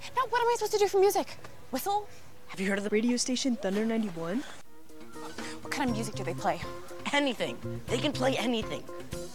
Now, what am I supposed to do for music? Whistle? Have you heard of the radio station Thunder 91? What kind of music do they play? Anything. They can play anything.